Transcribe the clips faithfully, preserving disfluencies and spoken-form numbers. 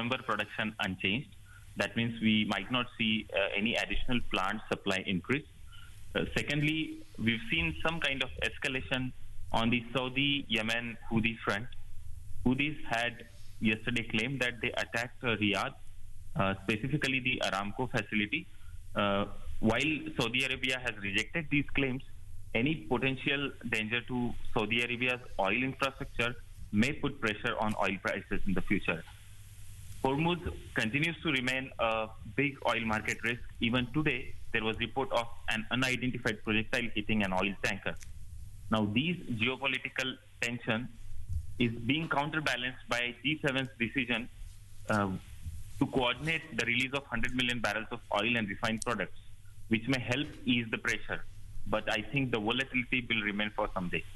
September production unchanged. That means we might not see uh, any additional plant supply increase. Uh, secondly, we've seen some kind of escalation on the Saudi-Yemen Houthi front. Houthis had yesterday claimed that they attacked uh, Riyadh, uh, specifically the Aramco facility. Uh, while Saudi Arabia has rejected these claims, any potential danger to Saudi Arabia's oil infrastructure may put pressure on oil prices in the future. Hormuz continues to remain a big oil market risk. Even today, there was report of an unidentified projectile hitting an oil tanker. Now, these geopolitical tension is being counterbalanced by G seven's decision uh, to coordinate the release of one hundred million barrels of oil and refined products, which may help ease the pressure. But I think the volatility will remain for some days.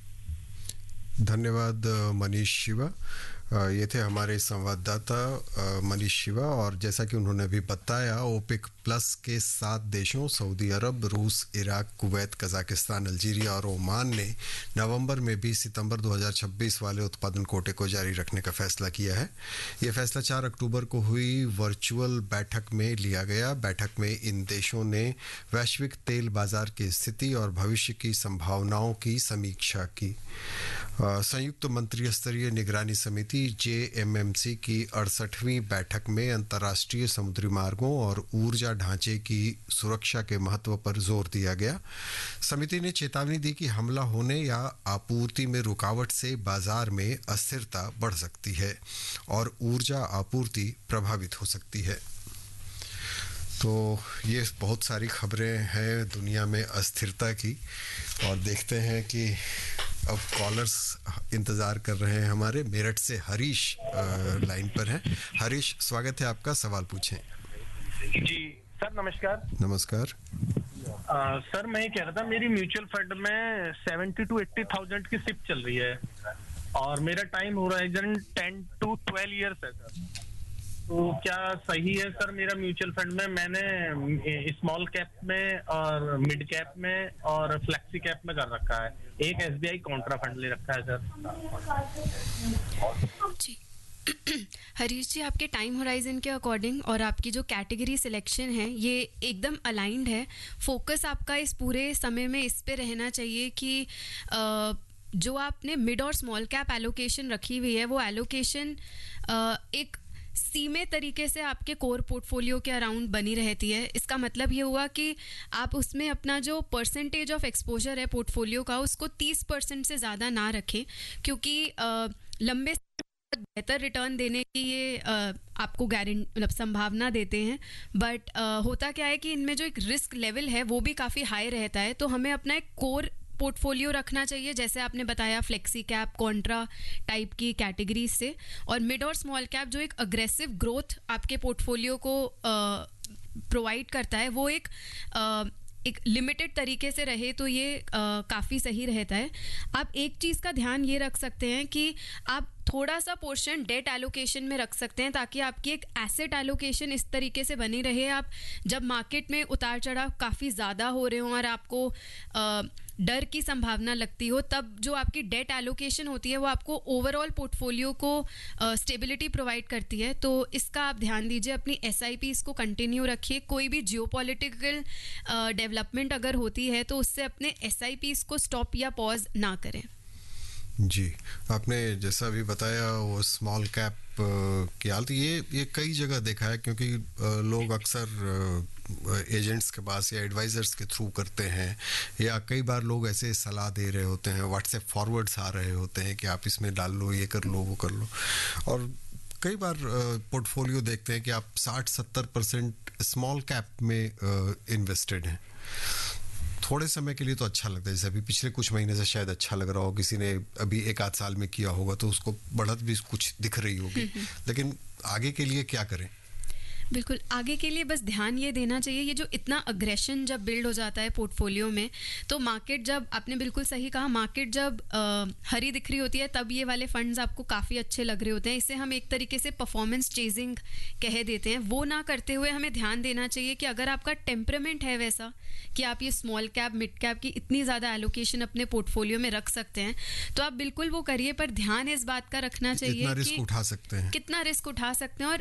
धन्यवाद मनीष शिवा। ये थे हमारे संवाददाता मनीष शिवा। और जैसा कि उन्होंने भी बताया, ओपेक प्लस के सात देशों सऊदी अरब, रूस, इराक, कुवैत, कजाकिस्तान, अल्जीरिया और ओमान ने नवंबर में भी सितंबर दो हज़ार छब्बीस वाले उत्पादन कोटे को जारी रखने का फैसला किया है। ये फैसला चार अक्टूबर को हुई वर्चुअल बैठक में लिया गया। बैठक में इन देशों ने वैश्विक तेल बाजार की स्थिति और भविष्य की संभावनाओं की समीक्षा की। संयुक्त मंत्री स्तरीय निगरानी समिति जे एम एम सी की अड़सठवीं बैठक में अंतर्राष्ट्रीय समुद्री मार्गों और ऊर्जा ढांचे की सुरक्षा के महत्व पर जोर दिया गया। समिति ने चेतावनी दी कि हमला होने या आपूर्ति में रुकावट से बाजार में अस्थिरता बढ़ सकती है और ऊर्जा आपूर्ति प्रभावित हो सकती है। तो ये बहुत सारी खबरें हैं दुनिया में अस्थिरता की, और देखते हैं कि अब कॉलर्स इंतज़ार कर रहे हैं हमारे। मेरठ से हरीश लाइन पर हैं। हरीश, स्वागत है आपका, सवाल पूछें। जी सर, नमस्कार। नमस्कार। आ, सर मैं ये कह रहा था, मेरी म्यूचुअल फंड में सेवेंटी टू एट्टी थाउजेंड की सिप चल रही है और मेरा टाइम हो रहा है जन टेन टू ट्वेल्व ईयर्स है सर। तो क्या सही है सर मेरा म्यूचुअल फंड में? मैंने स्मॉल कैप में और मिड कैप में और फ्लेक्सी कैप में कर रखा है। एक एसबीआई कॉन्ट्रा फंड ले रखा है सर। जी हरीश जी, आपके टाइम होराइजन के अकॉर्डिंग और आपकी जो कैटेगरी सिलेक्शन है ये एकदम अलाइंड है। फोकस आपका इस पूरे समय में इस पे रहना चाहिए कि आ, जो आपने मिड और स्मॉल कैप एलोकेशन रखी हुई है वो एलोकेशन एक सीमित तरीके से आपके कोर पोर्टफोलियो के अराउंड बनी रहती है। इसका मतलब ये हुआ कि आप उसमें अपना जो परसेंटेज ऑफ एक्सपोजर है पोर्टफोलियो का उसको तीस परसेंट से ज़्यादा ना रखें, क्योंकि आ, लंबे बेहतर रिटर्न देने की ये आ, आपको गारंटी मतलब संभावना देते हैं। बट होता क्या है कि इनमें जो एक रिस्क लेवल है वो भी काफ़ी हाई रहता है। तो हमें अपना एक कोर पोर्टफोलियो रखना चाहिए, जैसे आपने बताया फ्लेक्सी कैप, कॉन्ट्रा टाइप की कैटेगरी से, और मिड और स्मॉल कैप जो एक अग्रेसिव ग्रोथ आपके पोर्टफोलियो को प्रोवाइड करता है वो एक आ, एक लिमिटेड तरीके से रहे तो ये काफ़ी सही रहता है। आप एक चीज़ का ध्यान ये रख सकते हैं कि आप थोड़ा सा पोर्शन डेट एलोकेशन में रख सकते हैं ताकि आपकी एक एसेट एलोकेशन इस तरीके से बनी रहे। आप जब मार्केट में उतार चढ़ाव काफ़ी ज़्यादा हो रहे हों और आपको आ, डर की संभावना लगती हो, तब जो आपकी डेट एलोकेशन होती है वो आपको ओवरऑल पोर्टफोलियो को स्टेबिलिटी प्रोवाइड करती है। तो इसका आप ध्यान दीजिए, अपनी एस आई पी इसको कंटिन्यू रखिए। कोई भी जियोपॉलिटिकल डेवलपमेंट अगर होती है तो उससे अपने एस आई पी को स्टॉप या पॉज ना करें। जी, आपने जैसा भी बताया वो स्मॉल कैप की हालत ये ये कई जगह देखा है, क्योंकि लोग अक्सर एजेंट्स के पास या एडवाइज़र्स के थ्रू करते हैं, या कई बार लोग ऐसे सलाह दे रहे होते हैं, व्हाट्सएप फॉरवर्ड्स आ रहे होते हैं कि आप इसमें डाल लो, ये कर लो, वो कर लो। और कई बार पोर्टफोलियो देखते हैं कि आप साठ सत्तर परसेंट स्मॉल कैप में इन्वेस्टेड हैं। थोड़े समय के लिए तो अच्छा लगता है, जैसे अभी पिछले कुछ महीने से शायद अच्छा लग रहा हो, किसी ने अभी एक आध साल में किया होगा तो उसको बढ़त भी कुछ दिख रही होगी, लेकिन आगे के लिए क्या करें? बिल्कुल, आगे के लिए बस ध्यान ये देना चाहिए, ये जो इतना अग्रेशन जब बिल्ड हो जाता है पोर्टफोलियो में, तो मार्केट जब, आपने बिल्कुल सही कहा, मार्केट जब आ, हरी दिख रही होती है तब ये वाले फंड्स आपको काफ़ी अच्छे लग रहे होते हैं। इसे हम एक तरीके से परफॉर्मेंस चेजिंग कह देते हैं। वो ना करते हुए हमें ध्यान देना चाहिए कि अगर आपका टेम्परामेंट है वैसा कि आप ये स्मॉल कैप, मिड कैप की इतनी ज़्यादा एलोकेशन अपने पोर्टफोलियो में रख सकते हैं तो आप बिल्कुल वो करिए, पर ध्यान इस बात का रखना चाहिए कितना रिस्क उठा सकते हैं, कितना रिस्क उठा सकते हैं और